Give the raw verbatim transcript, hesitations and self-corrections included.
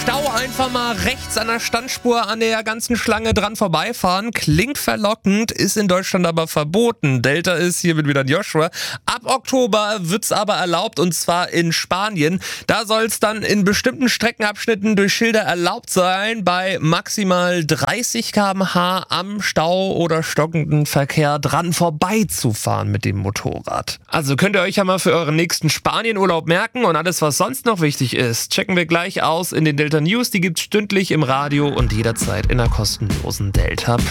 Stau einfach mal rechts an der Standspur an der ganzen Schlange dran vorbeifahren. Klingt verlockend, ist in Deutschland aber verboten. Delta ist, hier wird wieder ein Joshua. Ab Oktober wird's aber erlaubt, und zwar in Spanien. Da soll es dann in bestimmten Streckenabschnitten durch Schilder erlaubt sein, bei maximal dreißig Kilometer pro Stunde am Stau oder stockenden Verkehr dran vorbeizufahren mit dem Motorrad. Also könnt ihr euch ja mal für euren nächsten Spanienurlaub merken, und alles, was sonst noch wichtig ist, checken wir gleich aus in den Delta News. Die gibt's stündlich im Radio und jederzeit in der kostenlosen Delta